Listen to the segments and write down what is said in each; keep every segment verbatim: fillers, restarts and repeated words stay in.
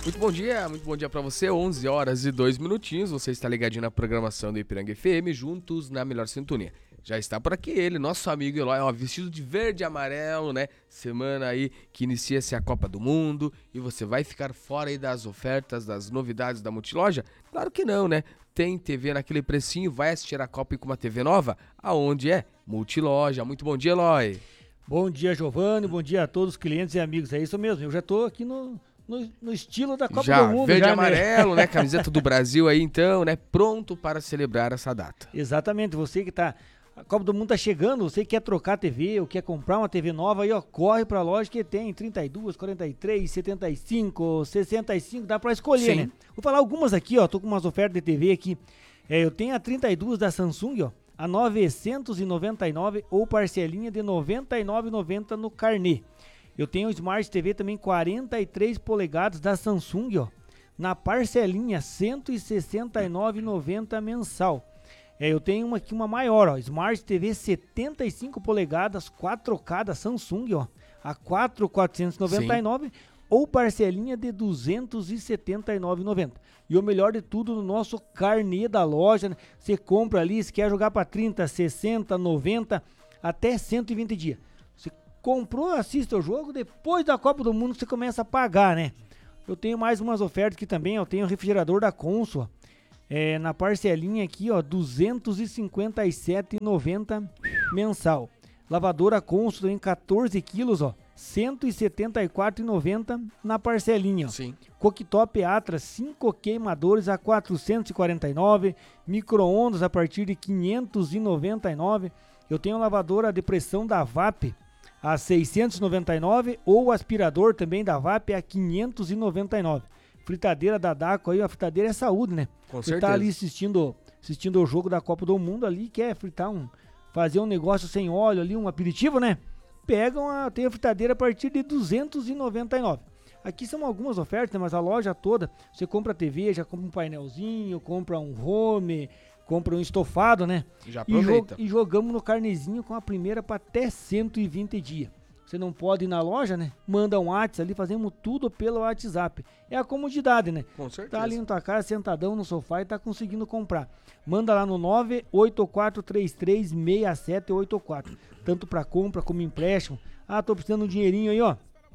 Muito bom dia, muito bom dia pra você, onze horas e dois minutinhos, você está ligadinho na programação do Ipiranga F M, juntos na melhor sintonia. Já está por aqui ele, nosso amigo Eloy, ó, vestido de verde e amarelo, né? Semana aí que inicia-se a Copa do Mundo e você vai ficar fora aí das ofertas, das novidades da Multiloja? Claro que não, né? Tem T V naquele precinho, vai assistir a Copa com uma T V nova? Aonde é? Multiloja. Muito bom dia, Eloy. Bom dia, Giovanni, bom dia a todos os clientes e amigos, é isso mesmo, eu já tô aqui no... No, no estilo da Copa já, do Mundo. Verde já, e amarelo, né? né? Camiseta do Brasil aí, então, né? Pronto para celebrar essa data. Exatamente. Você que tá... A Copa do Mundo tá chegando, você que quer trocar a T V ou quer comprar uma T V nova, aí, ó, corre pra loja que tem trinta e dois, quarenta e três, setenta e cinco, sessenta e cinco, dá pra escolher, Sim. né? Vou falar algumas aqui, ó, tô com umas ofertas de T V aqui. É, eu tenho a trinta e dois da Samsung, ó, a novecentos e noventa e nove ou parcelinha de noventa e nove reais e noventa centavos no carnê. Eu tenho o Smart T V também quarenta e três polegadas da Samsung, ó, na parcelinha cento e sessenta e nove reais e noventa centavos mensal. É, eu tenho uma aqui, uma maior, ó, Smart T V setenta e cinco polegadas quatro K da Samsung, ó, a quatro mil quatrocentos e noventa e nove reais ou parcelinha de duzentos e setenta e nove reais e noventa centavos. E o melhor de tudo, no nosso carnê da loja, né? Você compra ali, se quer jogar para trinta, sessenta, noventa, até cento e vinte dias. Comprou, assiste o jogo, depois da Copa do Mundo você começa a pagar, né? Eu tenho mais umas ofertas aqui também, eu tenho o refrigerador da Consul, é, na parcelinha aqui, ó, duzentos e cinquenta e sete reais e noventa centavos mensal. Lavadora Consul em quatorze quilos, ó, cento e setenta e quatro reais e noventa centavos na parcelinha, ó. Sim. Cooktop Atlas, cinco queimadores a quatrocentos e quarenta e nove reais, micro-ondas a partir de quinhentos e noventa e nove reais. Eu tenho a lavadora de pressão da V A P a seiscentos e noventa e nove reais ou o aspirador também da V A P a quinhentos e noventa e nove reais. Fritadeira da Daco aí, a fritadeira é saúde, né? Com Você certeza. tá ali assistindo, assistindo o jogo da Copa do Mundo ali, quer fritar um, fazer um negócio sem óleo ali, um aperitivo, né? Pega uma, tem a fritadeira a partir de duzentos e noventa e nove reais. Aqui são algumas ofertas, né? Mas a loja toda, você compra T V, já compra um painelzinho, compra um home, compra um estofado, né? Já E, jo- aproveita. e jogamos no carnezinho com a primeira para até cento e vinte dias. Você não pode ir na loja, né? Manda um WhatsApp ali, fazemos tudo pelo WhatsApp. É a comodidade, né? Com certeza. Tá ali na tua casa, sentadão no sofá e tá conseguindo comprar. Manda lá no nove oito quatro três três seis sete oito quatro. Tanto para compra como empréstimo. Ah, tô precisando de um dinheirinho aí, ó.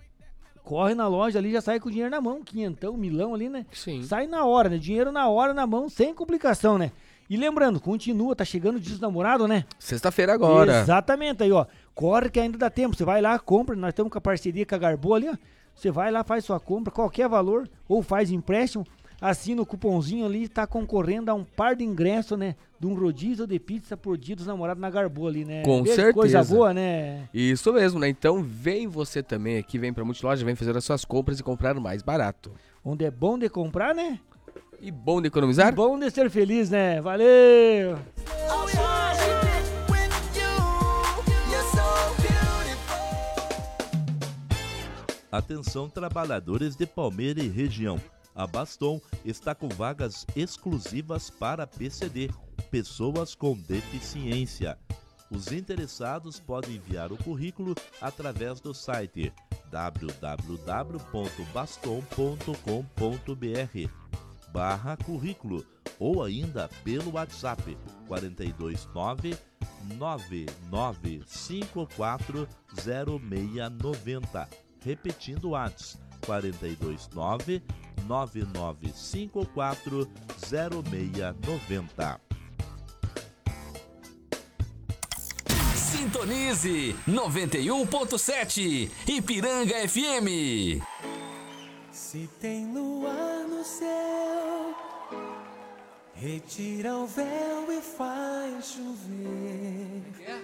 Corre na loja ali, já sai com o dinheiro na mão. Quinhentão, milão ali, né? Sim. Sai na hora, né? Dinheiro na hora, na mão, sem complicação, né? E lembrando, continua, tá chegando o dia dos namorados, né? Sexta-feira agora. Exatamente, aí ó, corre que ainda dá tempo, você vai lá, compra, nós estamos com a parceria com a Garbo ali, ó, você vai lá, faz sua compra, qualquer valor, ou faz empréstimo, assina o cupomzinho ali, tá concorrendo a um par de ingressos, né, de um rodízio de pizza por dia dos namorados na Garbo ali, né? Com Vê que certeza. coisa boa, né? Isso mesmo, né? Então vem você também aqui, vem pra Multiloja, vem fazer as suas compras e comprar mais barato. Onde é bom de comprar, né? E bom de economizar? Bom de ser feliz, né? Valeu! Atenção, trabalhadores de Palmeira e região. A Baston está com vagas exclusivas para P C D, pessoas com deficiência. Os interessados podem enviar o currículo através do site w w w ponto baston ponto com ponto b r barra currículo ou ainda pelo WhatsApp quatro dois nove, nove nove cinco quatro, zero seis nove zero. Repetindo o WhatsApp quatro dois nove, nove nove cinco quatro, zero seis nove zero. Sintonize noventa e um ponto sete Ipiranga F M. Se tem luar no céu, retira o véu e faz chover.